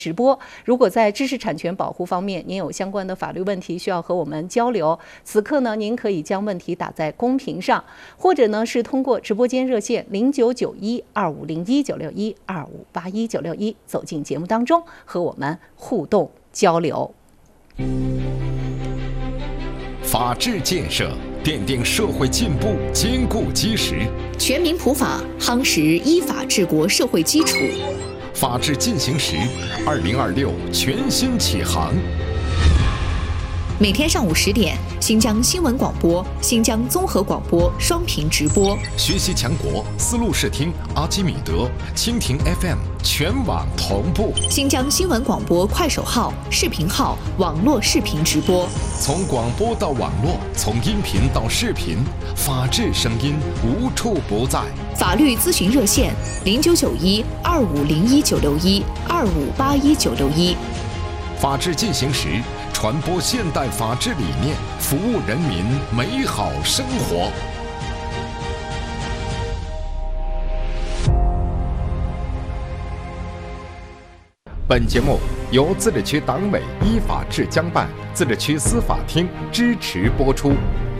直播，如果在知识产权保护方面您有相关的法律问题需要和我们交流，此刻呢，您可以将问题打在公屏上，或者呢是通过直播间热线099125019612581961走进节目当中，和我们互动交流。 法治建设奠定社会进步坚固基石， 全民普法夯实依法治国社会基础。 法治进行时，2026全新启航。 每天上午10点，新疆新闻广播、新疆综合广播双频直播。 学习强国，丝路视听、阿基米德、蜻蜓 FM 全网同步。 新疆新闻广播快手号、视频号网络视频直播。 从广播到网络，从音频到视频，法治声音无处不在。 法律咨询热线099125019612581961。 法治进行时，传播现代法治理念，服务人民美好生活。本节目由自治区党委依法治江办、自治区司法厅支持播出。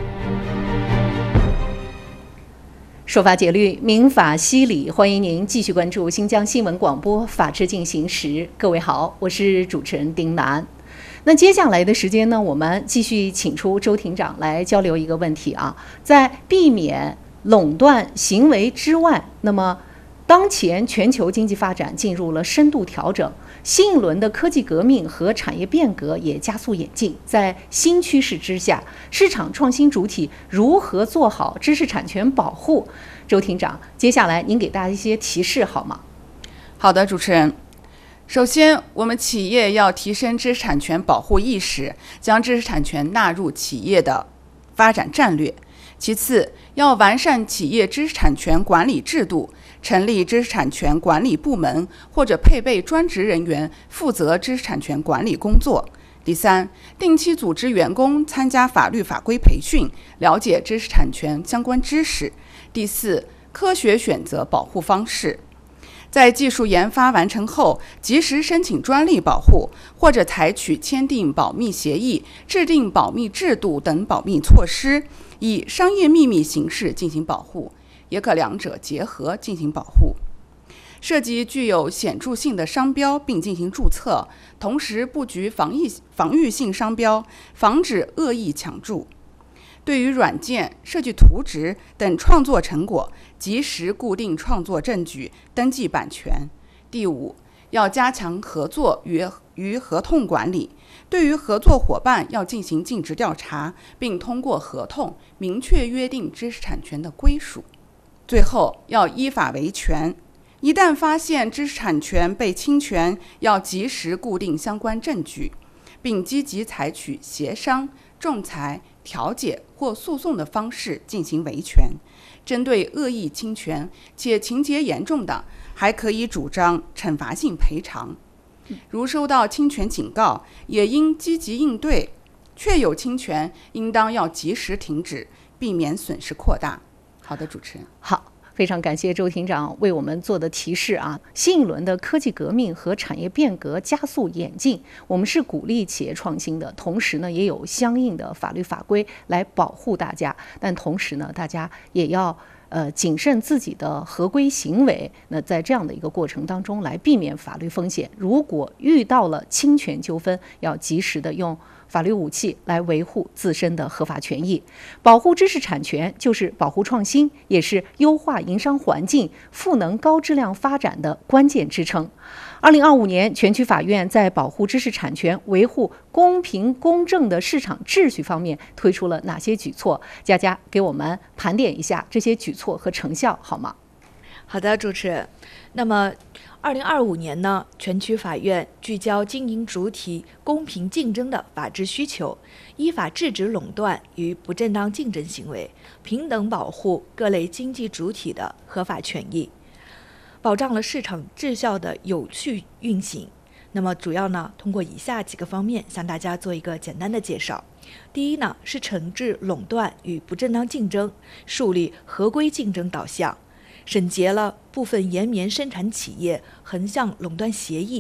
说法解律，民法析理，欢迎您继续关注新疆新闻广播《法治进行时》。各位好，我是主持人丁楠。那接下来的时间呢，我们继续请出周庭长来交流一个问题啊，在避免垄断行为之外，那么当前全球经济发展进入了深度调整，新一轮的科技革命和产业变革也加速演进。在新趋势之下，市场创新主体如何做好知识产权保护？周庭长，接下来您给大家一些提示好吗？ 好的，主持人。首先，我们企业要提升知识产权保护意识，将知识产权纳入企业的发展战略。其次，要完善企业知识产权管理制度，成立知识产权管理部门或者配备专职人员负责知识产权管理工作。第三，定期组织员工参加法律法规培训，了解知识产权相关知识。第四，科学选择保护方式。在技术研发完成后，及时申请专利保护，或者采取签订保密协议、制定保密制度等保密措施，以商业秘密形式进行保护，也可两者结合进行保护。涉及具有显著性的商标并进行注册，同时布局防御性商标，防止恶意抢注。对于软件、设计图纸等创作成果，及时固定创作证据，登记版权。第五，要加强合作与合同管理，对于合作伙伴要进行尽职调查，并通过合同明确约定知识产权的归属。最后，要依法维权，一旦发现知识产权被侵权，要及时固定相关证据，并积极采取协商、仲裁、调解或诉讼的方式进行维权。针对恶意侵权且情节严重的，还可以主张惩罚性赔偿。如收到侵权警告，也应积极应对，确有侵权，应当要及时停止，避免损失扩大。好的，主持人。 好。非常感谢周庭长为我们做的提示啊！新一轮的科技革命和产业变革加速演进，我们是鼓励企业创新的，同时呢，也有相应的法律法规来保护大家。但同时呢，大家也要谨慎自己的合规行为。那在这样的一个过程当中，来避免法律风险。如果遇到了侵权纠纷，要及时的用法律武器来维护自身的合法权益。保护知识产权就是保护创新，也是优化营商环境、赋能高质量发展的关键支撑。2025年，全区法院在保护知识产权、维护公平公正的市场秩序方面推出了哪些举措？佳佳给我们盘点一下这些举措和成效好吗？ 好的，主持人。那么2025年呢，全区法院聚焦经营主体公平竞争的法治需求，依法制止垄断与不正当竞争行为，平等保护各类经济主体的合法权益，保障了市场秩序的有序运行。那么主要呢，通过以下几个方面向大家做一个简单的介绍。第一呢，是惩治垄断与不正当竞争，树立合规竞争导向，审结了部分延绵生产企业横向垄断协议，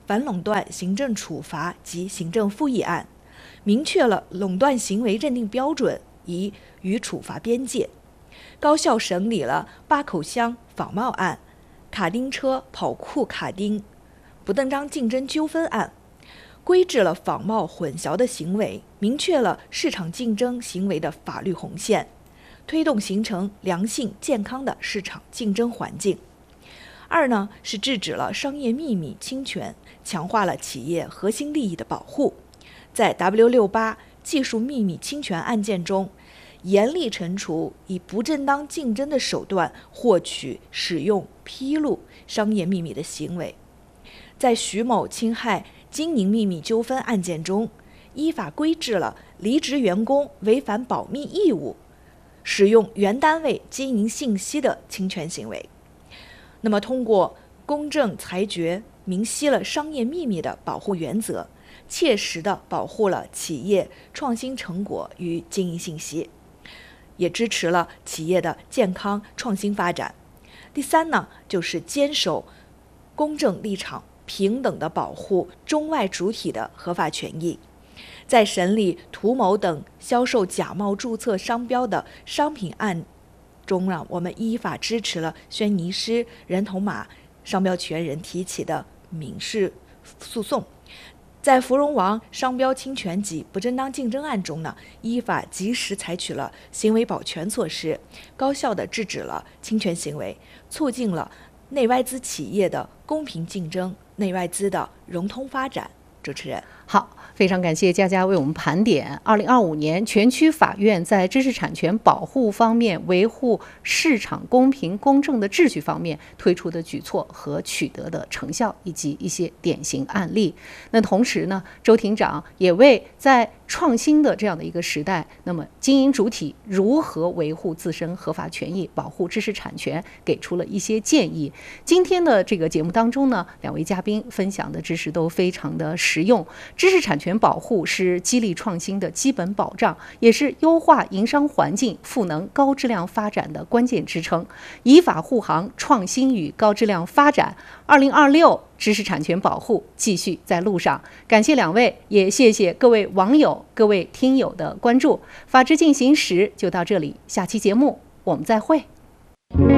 反垄断行政处罚及行政复议案，明确了垄断行为认定标准与处罚边界。高效审理了八口乡仿冒案、卡丁车跑酷卡丁、不正当竞争纠纷案，规制了仿冒混淆的行为，明确了市场竞争行为的法律红线，推动形成良性健康的市场竞争环境。二呢，是制止了商业秘密侵权，强化了企业核心利益的保护。在 W68 技术秘密侵权案件中，严厉惩处以不正当竞争的手段获取、使用、披露商业秘密的行为。在徐某侵害经营秘密纠纷案件中，依法规制了离职员工违反保密义务、使用原单位经营信息的侵权行为。那么，通过公正裁决，明晰了商业秘密的保护原则，切实地保护了企业创新成果与经营信息，也支持了企业的健康创新发展。第三呢，就是坚守公正立场，平等地保护中外主体的合法权益。在审理涂某等销售假冒注册商标的商品案中呢，我们依法支持了轩尼诗、人头马商标权人提起的民事诉讼。在芙蓉王商标侵权及不正当竞争案中呢，依法及时采取了行为保全措施，高效地制止了侵权行为，促进了内外资企业的公平竞争、内外资的融通发展。主持人， 好，非常感谢佳佳为我们盘点2025年全区法院在知识产权保护方面、维护市场公平公正的秩序方面推出的举措和取得的成效，以及一些典型案例。那同时呢，周庭长也为在创新的这样的一个时代，那么经营主体如何维护自身合法权益、保护知识产权，给出了一些建议。今天的这个节目当中呢，两位嘉宾分享的知识都非常的实用。知识产权保护是激励创新的基本保障，也是优化营商环境、赋能高质量发展的关键支撑。以法护航，创新与高质量发展。2026知识产权保护继续在路上。感谢两位，也谢谢各位网友、各位听友的关注。法治进行时就到这里，下期节目我们再会。